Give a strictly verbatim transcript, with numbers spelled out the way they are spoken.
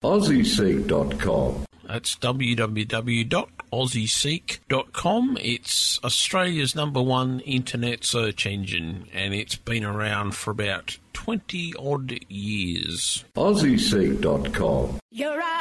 Aussie Seek dot com. That's w w w dot aussie seek dot com. It's Australia's number one internet search engine, and it's been around for about twenty odd years. Aussie Seek dot com. You're right.